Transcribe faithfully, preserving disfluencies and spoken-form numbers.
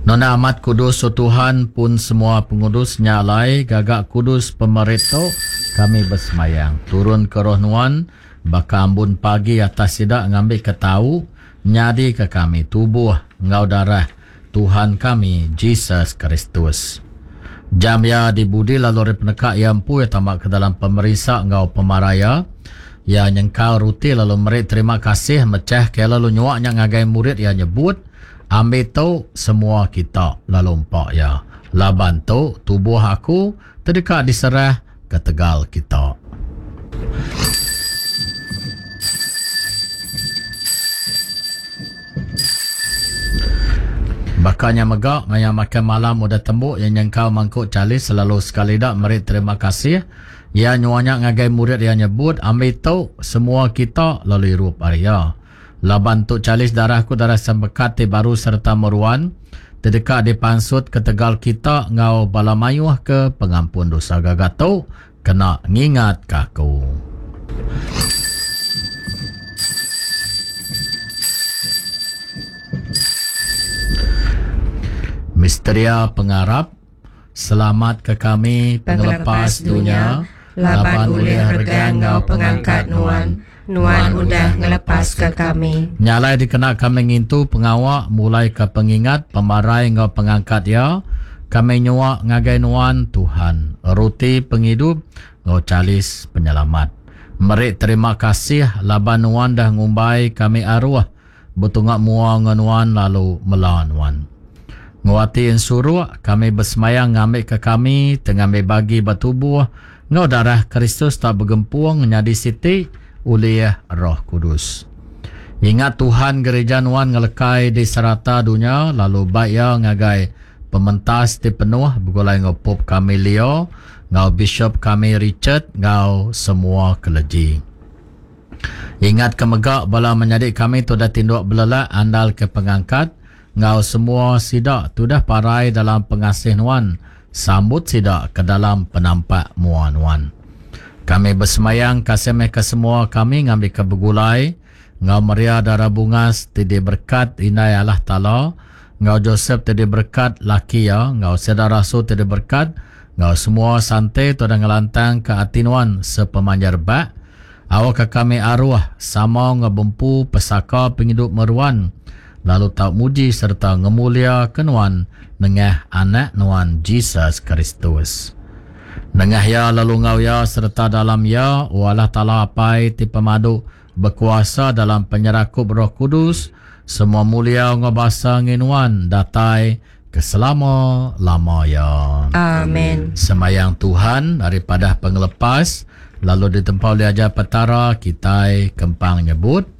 Nona amat kudus o Tuhan pun semua pengurusnya alai gagak kudus pemerintah kami bersemayang. Turun ke roh nuan baka ambun pagi atas sidak ngambil ke tahu nyadi ke kami tubuh ngau darah Tuhan kami Jesus Kristus. Jam ya dibudi lalu repneka yampu ya tamak ke dalam pemerisa ngau pemaraya ya nyengkau ruti lalu merit terima kasih mecah ke lalu nyuaknya ngagai murid ya nyebut ambil tu semua kita lalu empak ya laban tu tubuh aku terdekat diserah ke tegal kita. Bakanya megak maya makan malam udah tembuk yang nyengkau mangkuk cali selalu sekali dak merit terima kasih ya nyuanya ngagai murid yang nyebut ambil tu semua kita lalu rup area laban tu calis darahku darah sembekat baru serta meruan terdekat di pansut ke tegal kita ngau balamayuh ke pengampun dosa gagatu kena ngingat kaku. Misteria pengarap selamat ke kami pengelepas dunia laban oleh harga ngau pengangkat nuan nuan udah ngelepas ke kami. Nyalai dikena kami ngintu pengawak mulai ke pengingat pemarai ngau pengangkat ya kami nyuak ngagai nuan Tuhan ruti penghidup ngau calis penyelamat. Merik terima kasih laban nuan dah ngumbai kami arwah betungak mua nganuan lalu melawan nuan. Nguati insuruh kami bersemayang ngambil ke kami tengambil bagi batubuh ngau darah Kristus tak bergempuang nyadi siti oleh Roh Kudus. Ingat Tuhan gereja nuan ngelekai di serata dunia lalu baik ya ngagai pementas di penuh begulai ngau pop kami Leo ngau bishop kami Richard ngau semua keleji. Ingat kemegak bala menyadik kami tu dah tinduk belelak andal ke pengangkat ngau semua sidak tu dah parai dalam pengasih nuan sambut sidak ke dalam penampak muan nuan. Kami bersemayang kasih ke semua kami ngambil ke begulai ngau Maria darah bungas tidi berkat inai Allah Ta'ala ngau Joseph tidi berkat laki ya ngau Sedar Rasul tidi berkat ngau semua santai tu dah ngelantang ke atinuan sepemanjar bak awak ke kami arwah sama ngebempu pesaka penghidup meruan lalu tak muji serta ngemulia kenuan nengah anak nuan Jesus Kristus. Nengah ya lalu ngau ya serta dalam ya walah Ta'ala apai ti pemadu berkuasa dalam penyerakup Roh Kudus semua mulia ngobasa nginuan datai keselama lama ya. Amin. Semayang Tuhan daripada pengelepas lalu ditempau liaja petara kita kempang nyebut